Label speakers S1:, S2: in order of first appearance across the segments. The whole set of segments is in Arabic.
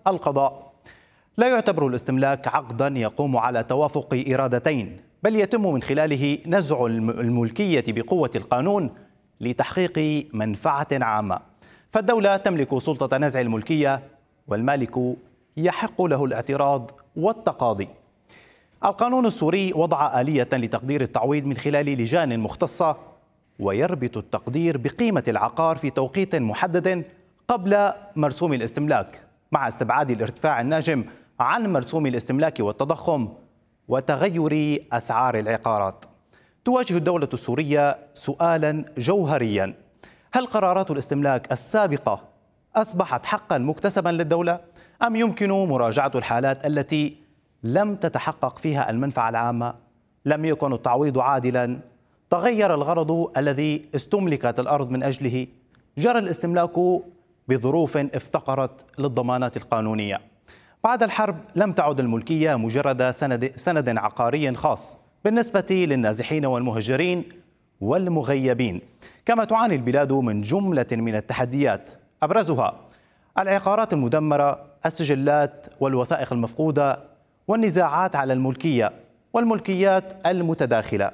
S1: القضاء. لا يعتبر الاستملاك عقدا يقوم على توافق إرادتين، بل يتم من خلاله نزع الملكية بقوة القانون لتحقيق منفعة عامة. فالدولة تملك سلطة نزع الملكية، والمالك يحق له الاعتراض والتقاضي. القانون السوري وضع آلية لتقدير التعويض من خلال لجان مختصة، ويربط التقدير بقيمة العقار في توقيت محدد قبل مرسوم الاستملاك، مع استبعاد الارتفاع الناجم عن مرسوم الاستملاك والتضخم وتغير أسعار العقارات. تواجه الدولة السورية سؤالا جوهريا: هل قرارات الاستملاك السابقة أصبحت حقا مكتسبا للدولة، أم يمكن مراجعة الحالات التي لم تتحقق فيها المنفعة العامة؟ لم يكن التعويض عادلا؟ تغير الغرض الذي استملكت الأرض من أجله؟ جرى الاستملاك بظروف افتقرت للضمانات القانونية. بعد الحرب لم تعد الملكية مجرد سند عقاري خاص بالنسبة للنازحين والمهجرين والمغيبين، كما تعاني البلاد من جملة من التحديات، أبرزها العقارات المدمرة، السجلات والوثائق المفقودة، والنزاعات على الملكية والملكيات المتداخلة.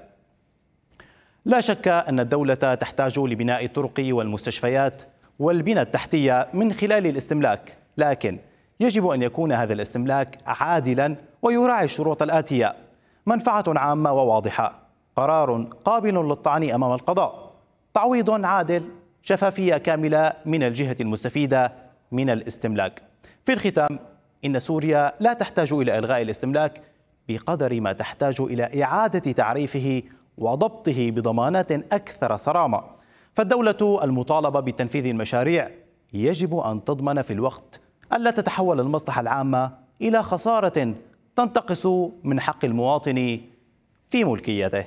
S1: لا شك أن الدولة تحتاج لبناء الطرق والمستشفيات والبنى التحتية من خلال الاستملاك، لكن يجب أن يكون هذا الاستملاك عادلا ويراعي الشروط الآتية: منفعة عامة وواضحة، قرار قابل للطعن أمام القضاء، تعويض عادل، شفافية كاملة من الجهة المستفيدة من الاستملاك. في الختام، إن سوريا لا تحتاج إلى إلغاء الاستملاك بقدر ما تحتاج إلى إعادة تعريفه وضبطه بضمانات أكثر صرامة. فالدولة المطالبة بتنفيذ المشاريع يجب أن تضمن في الوقت ألا تتحول المصلحة العامة إلى خسارة تنتقص من حق المواطن في ملكيته.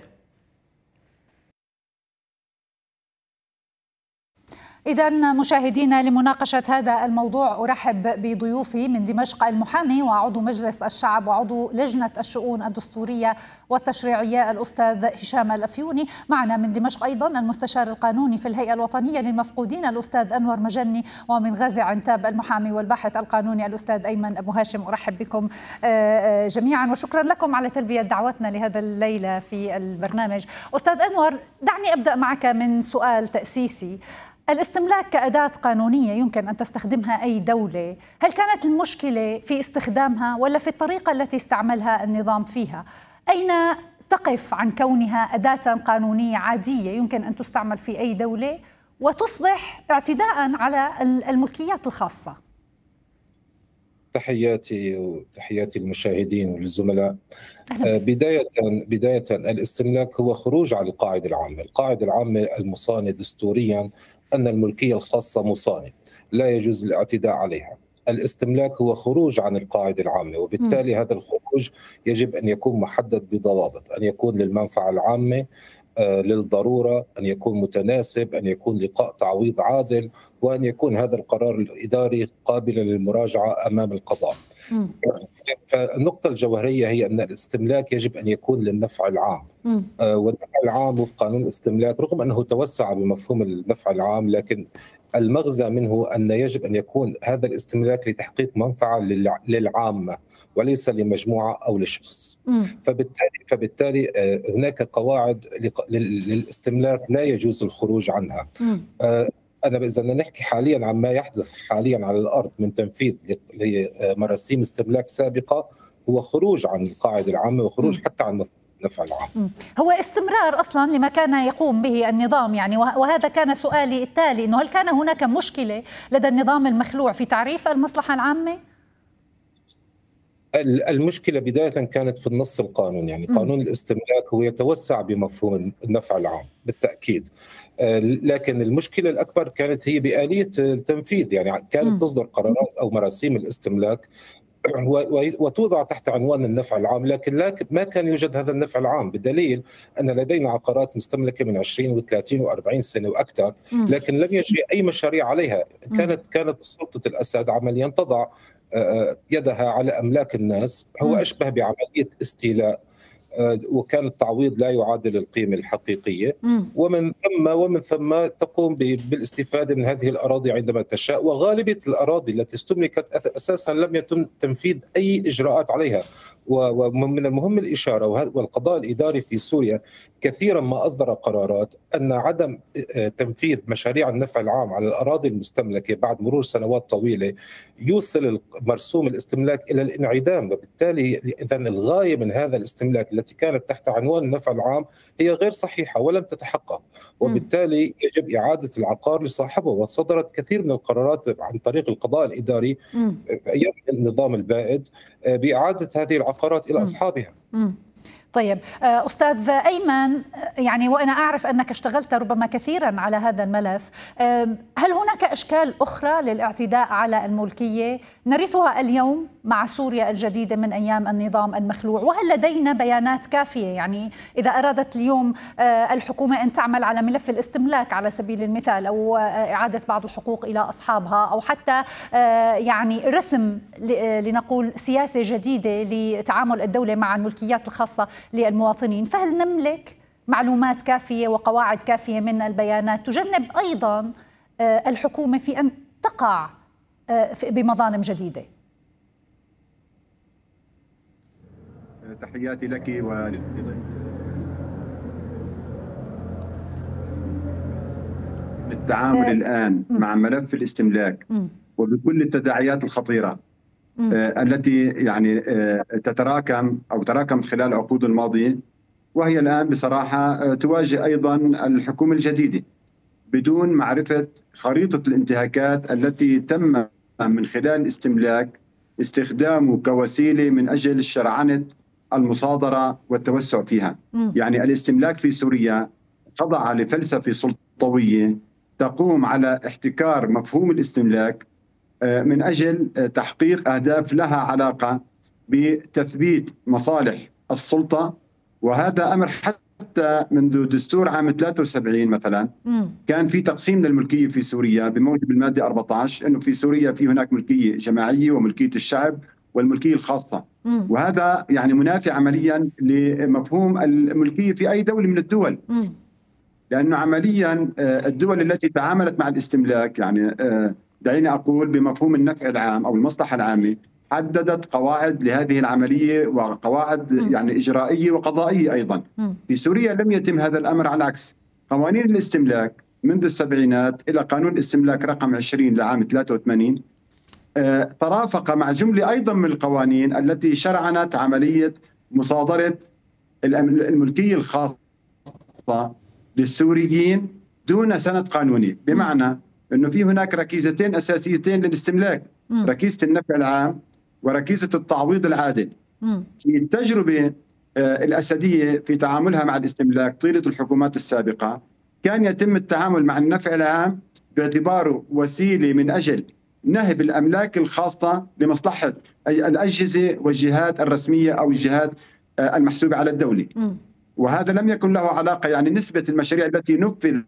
S2: إذا مشاهدينا، لمناقشة هذا الموضوع أرحب بضيوفي من دمشق: المحامي وعضو مجلس الشعب وعضو لجنة الشؤون الدستورية والتشريعية الأستاذ هشام الأفيوني. معنا من دمشق أيضا المستشار القانوني في الهيئة الوطنية للمفقودين الأستاذ أنور مجني، ومن غازي عنتاب المحامي والباحث القانوني الأستاذ أيمن أبو هاشم. أرحب بكم جميعا وشكرا لكم على تلبية دعوتنا لهذا الليلة في البرنامج. أستاذ أنور، دعني أبدأ معك من سؤال تأسيسي: الاستملاك كأداة قانونية يمكن أن تستخدمها أي دولة، هل كانت المشكلة في استخدامها ولا في الطريقة التي استعملها النظام فيها؟ أين تقف عن كونها أداة قانونية عادية يمكن أن تستعمل في أي دولة وتصبح اعتداء على الملكيات الخاصة؟
S3: تحياتي وتحياتي للمشاهدين وللزملاء. بداية الاستملاك هو خروج عن القاعدة العامة. القاعدة العامة المصانة دستوريا أن الملكية الخاصة مصانة لا يجوز الاعتداء عليها. الاستملاك هو خروج عن القاعدة العامة، وبالتالي هذا الخروج يجب أن يكون محدد بضوابط، أن يكون للمنفعة العامة، للضرورة، أن يكون متناسب، أن يكون لقاء تعويض عادل، وأن يكون هذا القرار الإداري قابلا للمراجعة أمام القضاء. فالنقطة الجوهرية هي أن الاستملاك يجب أن يكون للنفع العام. والنفع العام وفق قانون الاستملاك، رغم أنه توسع بمفهوم النفع العام، لكن المغزى منه أن يجب أن يكون هذا الاستملاك لتحقيق منفعة للعامة وليس لمجموعة أو لشخص. فبالتالي هناك قواعد للاستملاك لا يجوز الخروج عنها. إذا نحكي حاليا عن ما يحدث حاليا على الأرض من تنفيذ لمراسيم استملاك سابقة، هو خروج عن القاعدة العامة وخروج حتى عن النفع العام.
S2: هو استمرار أصلا لما كان يقوم به النظام، يعني وهذا كان سؤالي التالي: إنه هل كان هناك مشكلة لدى النظام المخلوع في تعريف المصلحة العامة؟
S3: المشكلة بداية كانت في النص القانوني، يعني قانون الاستملاك هو يتوسع بمفهوم النفع العام بالتأكيد، لكن المشكلة الأكبر كانت هي بآلية التنفيذ. يعني كانت تصدر قرارات أو مراسيم الاستملاك وتوضع تحت عنوان النفع العام، لكن ما كان يوجد هذا النفع العام، بدليل أن لدينا عقارات مستملكة من 20 و30 و40 سنة وأكثر، لكن لم يجري أي مشاريع عليها. كانت سلطة الأسد عمليا تضع يدها على أملاك الناس، هو أشبه بعملية استيلاء وكان التعويض لا يعادل القيمة الحقيقية، ومن ثم تقوم بالاستفادة من هذه الأراضي عندما تشاء. وغالبية الأراضي التي استملكت أساسا لم يتم تنفيذ أي إجراءات عليها. ومن المهم الإشارة، والقضاء الإداري في سوريا كثيرا ما أصدر قرارات أن عدم تنفيذ مشاريع النفع العام على الأراضي المستملكة بعد مرور سنوات طويلة يوصل مرسوم الاستملاك إلى الانعدام. وبالتالي إذن الغاية من هذا الاستملاك التي كانت تحت عنوان النفع العام هي غير صحيحة ولم تتحقق، وبالتالي يجب إعادة العقار لصاحبه. وصدرت كثير من القرارات عن طريق القضاء الإداري في أيام النظام البائد بإعادة هذه العقارات إلى أصحابها.
S2: طيب أستاذ أيمن، يعني وأنا أعرف أنك اشتغلت ربما كثيرا على هذا الملف، هل هناك أشكال أخرى للاعتداء على الملكية نرثها اليوم مع سوريا الجديدة من أيام النظام المخلوع؟ وهل لدينا بيانات كافية؟ يعني إذا أرادت اليوم الحكومة أن تعمل على ملف الاستملاك على سبيل المثال، أو إعادة بعض الحقوق إلى أصحابها، أو حتى يعني رسم لنقول سياسة جديدة لتعامل الدولة مع الملكيات الخاصة للمواطنين، فهل نملك معلومات كافية وقواعد كافية من البيانات تجنب أيضا الحكومة في أن تقع بمظالم جديدة؟
S4: تحياتي لك وللضيف. التعامل الآن مع ملف الاستملاك وبكل التداعيات الخطيرة التي يعني تتراكم أو تراكمت خلال العقود الماضية، وهي الآن بصراحة تواجه أيضا الحكومة الجديدة بدون معرفة خريطة الانتهاكات التي تم من خلال الاستملاك استخدامه كوسيلة من أجل شرعنة المصادرة والتوسع فيها. يعني الاستملاك في سوريا خضع لفلسفة سلطوية تقوم على احتكار مفهوم الاستملاك من أجل تحقيق أهداف لها علاقة بتثبيت مصالح السلطة. وهذا أمر حتى منذ دستور عام 73 مثلا كان في تقسيم للملكية في سوريا بموجب المادة 14، أنه في سوريا في هناك ملكية جماعية وملكية الشعب والملكية الخاصة، وهذا يعني منافي عمليا لمفهوم الملكية في أي دولة من الدول، لأنه عمليا الدول التي تعاملت مع الاستملاك يعني دعيني أقول بمفهوم النفع العام أو المصلحة العامة حددت قواعد لهذه العملية وقواعد يعني إجرائية وقضائية أيضا. في سوريا لم يتم هذا الأمر، على العكس قوانين الاستملاك منذ السبعينات إلى قانون الاستملاك رقم 20 لعام 83 ترافق مع جملة أيضا من القوانين التي شرعنت عملية مصادرة الملكية الخاصة للسوريين دون سند قانوني، بمعنى أنه في هناك ركيزتين أساسيتين للاستملاك، ركيزة النفع العام وركيزة التعويض العادل. في التجربة الأسدية في تعاملها مع الاستملاك طيلة الحكومات السابقة كان يتم التعامل مع النفع العام باعتباره وسيلة من أجل نهب الأملاك الخاصة لمصلحة الأجهزة والجهات الرسمية أو الجهات المحسوبة على الدولة، وهذا لم يكن له علاقة. يعني نسبة المشاريع التي نفذت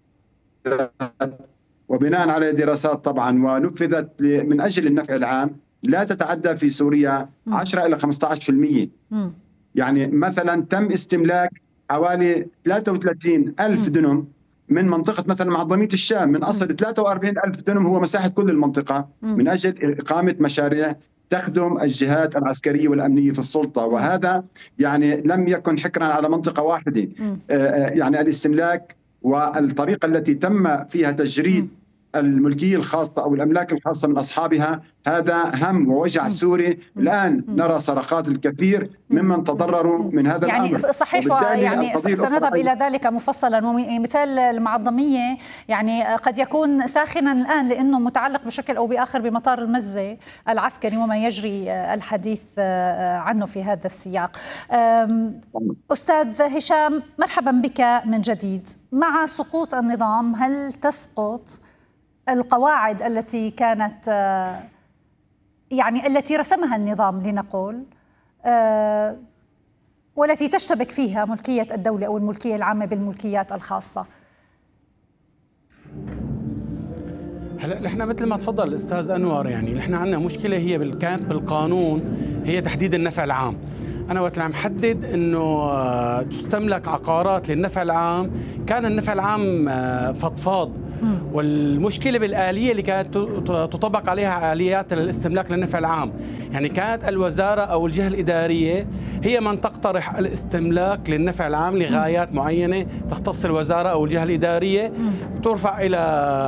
S4: وبناء على دراسات طبعا ونفذت من أجل النفع العام لا تتعدى في سوريا 10 إلى 15%. يعني مثلا تم استملاك حوالي 33 ألف دنم من منطقة مثلا معظمية الشام، من أصل 43 ألف دنم هو مساحة كل المنطقة، من أجل إقامة مشاريع تخدم الجهات العسكرية والأمنية في السلطة، وهذا يعني لم يكن حكرا على منطقة واحدة. يعني الاستملاك والطريقة التي تم فيها تجريد الملكية الخاصة أو الأملاك الخاصة من أصحابها هذا هم ووجع سوري. الآن نرى صرخات الكثير ممن تضرروا من هذا
S2: يعني
S4: الأمر.
S2: صحيح، يعني سنذهب إلى ذلك مفصلا. ومثال المعظمية يعني قد يكون ساخنا الآن لأنه متعلق بشكل أو بآخر بمطار المزة العسكري وما يجري الحديث عنه في هذا السياق. أستاذ هشام، مرحبا بك من جديد. مع سقوط النظام هل تسقط القواعد التي كانت يعني التي رسمها النظام لنقول والتي تشتبك فيها ملكية الدولة أو الملكية العامة بالملكيات الخاصة؟
S5: هلا نحن مثل ما تفضل الأستاذ أنور، يعني نحن عندنا مشكلة هي كانت بالقانون، هي تحديد النفع العام. أنا وقت عم حدد إنه تستملك عقارات للنفع العام، كان النفع العام فضفاض، والمشكلة بالآلية اللي كانت تطبق عليها آليات الاستملاك للنفع العام. يعني كانت الوزارة أو الجهة الإدارية هي من تقترح الاستملاك للنفع العام لغايات معينة تختص الوزارة أو الجهة الإدارية، وترفع إلى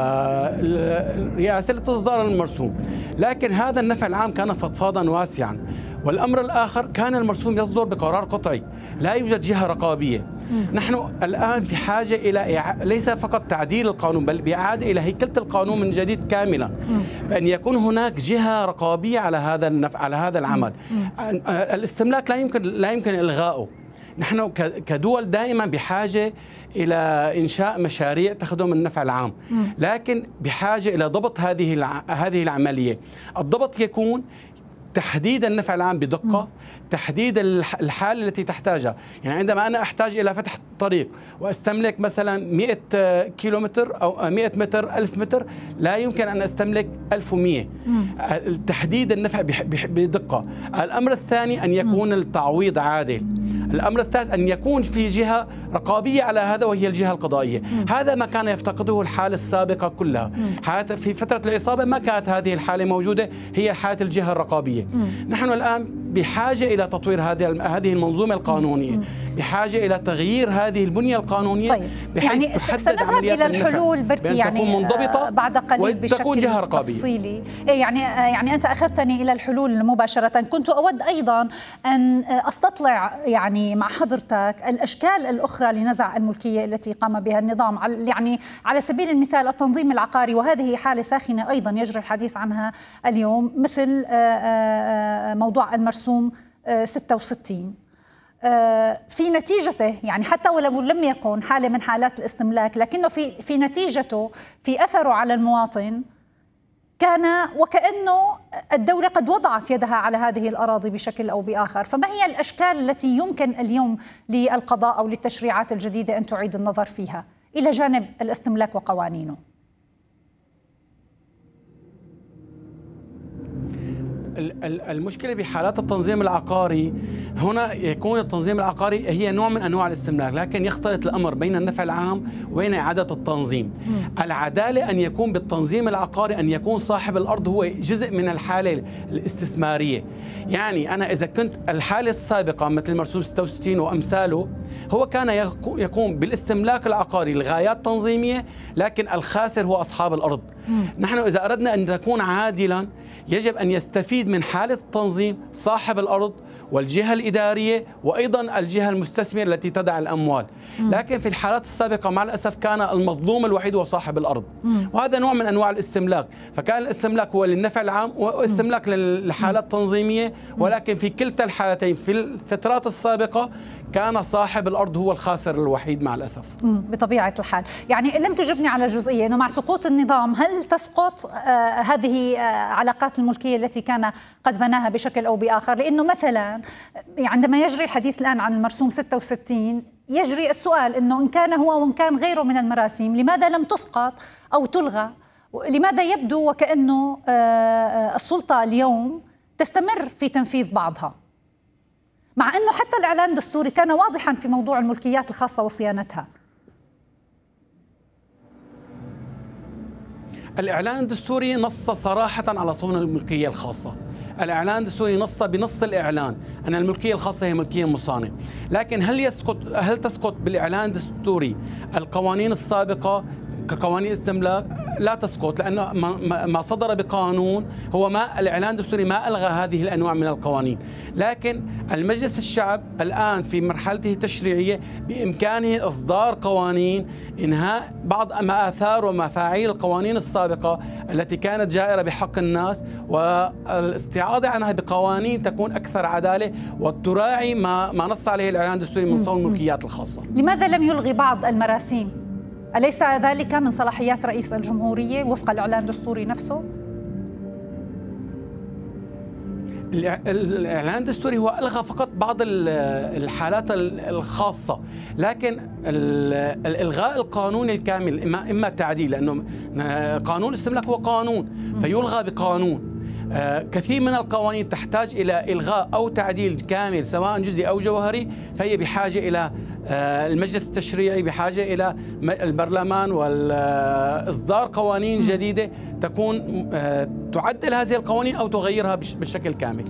S5: الرئاسة لتصدر المرسوم. لكن هذا النفع العام كان فضفاضا واسعا. والأمر الآخر، كان المرسوم يصدر بقرار قطعي، لا يوجد جهة رقابية. نحن الآن في حاجة إلى ليس فقط تعديل القانون، بل بإعادة إلى هيكلة القانون من جديد كاملا، بأن يكون هناك جهة رقابية على هذا العمل. الاستملاك لا يمكن إلغائه. نحن كدول دائما بحاجة إلى إنشاء مشاريع تخدم النفع العام، لكن بحاجة إلى ضبط هذه العملية. الضبط يكون تحديد النفع العام بدقة، تحديد الحالة التي تحتاجها. يعني عندما أنا أحتاج إلى فتح طريق وأستملك مثلا 100 كيلومتر أو 100 متر 1000 متر، لا يمكن أن أستملك 1100. تحديد النفع بدقة. الأمر الثاني أن يكون التعويض عادل. الأمر الثالث أن يكون في جهة رقابية على هذا، وهي الجهة القضائية. هذا ما كان يفتقده الحالة السابقة كلها. في فترة العصابة ما كانت هذه الحالة موجودة، هي حالة الجهة الرقابية. نحن الآن بحاجة إلى تطوير هذه المنظومة القانونية، بحاجة إلى تغيير هذه البنية القانونية.
S2: طيب،
S5: بحيث
S2: يعني
S5: تحدد
S2: عمليات إلى الحلول بركي، يعني
S5: منضبطة
S2: بعد قليل بشكل تفصيلي. يعني أنت أخذتني إلى الحلول مباشرة. كنت أود أيضا أن أستطلع يعني مع حضرتك الأشكال الأخرى لنزع الملكية التي قام بها النظام. يعني على سبيل المثال التنظيم العقاري، وهذه حالة ساخنة أيضا يجري الحديث عنها اليوم، مثل موضوع المرسوم 66. في نتيجته، يعني حتى ولو لم يكن حالة من حالات الاستملاك، لكنه في نتيجته، في أثره على المواطن، كان وكأنه الدولة قد وضعت يدها على هذه الأراضي بشكل أو بآخر. فما هي الأشكال التي يمكن اليوم للقضاء أو للتشريعات الجديدة أن تعيد النظر فيها إلى جانب الاستملاك وقوانينه؟
S5: المشكلة بحالات التنظيم العقاري، هنا يكون التنظيم العقاري هي نوع من أنواع الاستملاك، لكن يختلط الأمر بين النفع العام وبين إعادة التنظيم. العدالة أن يكون بالتنظيم العقاري أن يكون صاحب الأرض هو جزء من الحالة الاستثمارية. يعني أنا إذا كنت الحالة السابقة مثل مرسوم 66 وأمثاله، هو كان يقوم بالاستملاك العقاري لغايات تنظيمية، لكن الخاسر هو أصحاب الأرض. نحن إذا أردنا أن نكون عادلا، يجب أن يستفيد من حالة التنظيم صاحب الأرض والجهة الإدارية وأيضا الجهة المستثمرة التي تدع الأموال. لكن في الحالات السابقة مع الأسف كان المظلوم الوحيد هو صاحب الأرض، وهذا نوع من أنواع الاستملاك. فكان الاستملاك هو للنفع العام واستملاك للحالات تنظيمية، ولكن في كلتا الحالتين في الفترات السابقة كان صاحب الأرض هو الخاسر الوحيد مع الأسف.
S2: بطبيعة الحال. يعني لم تجبني على جزئية أنه مع سقوط النظام هل تسقط هذه علاقات الملكية التي كان قد بناها بشكل أو بآخر؟ لأنه مثلا عندما يجري الحديث الآن عن المرسوم 66، يجري السؤال أنه إن كان هو وإن كان غيره من المراسيم، لماذا لم تسقط أو تلغى؟ لماذا يبدو وكأنه السلطة اليوم تستمر في تنفيذ بعضها، مع أنه حتى الإعلان الدستوري كان واضحا في موضوع الملكيات الخاصة وصيانتها؟
S5: الإعلان الدستوري نص صراحة على صون الملكية الخاصة. الإعلان الدستوري نص بنص الإعلان أن الملكية الخاصة هي ملكية مصانة. لكن هل تسقط بالإعلان الدستوري القوانين السابقة كقوانين استملاك؟ لا تسقط، لأنه ما صدر بقانون هو ما الإعلان الدستوري ما ألغى هذه الأنواع من القوانين. لكن المجلس الشعب الآن في مرحلته التشريعية بإمكانه إصدار قوانين إنهاء بعض مآثار ومفاعيل القوانين السابقة التي كانت جائرة بحق الناس، والاستعاضة عنها بقوانين تكون أكثر عدالة وتراعي ما نص عليه الإعلان الدستوري من صون الملكيات الخاصة.
S2: لماذا لم يلغي بعض المراسيم؟ أليس ذلك من صلاحيات رئيس الجمهورية وفق الإعلان الدستوري نفسه؟
S5: الإعلان الدستوري هو ألغى فقط بعض الحالات الخاصة، لكن الإلغاء القانوني الكامل إما تعديل، لأنه قانون الاستملاك هو قانون فيلغى بقانون. كثير من القوانين تحتاج إلى إلغاء أو تعديل كامل سواء جزئي أو جوهري، فهي بحاجة إلى المجلس التشريعي، بحاجة إلى البرلمان والإصدار قوانين جديدة تكون تعدل هذه القوانين أو تغيرها بشكل كامل.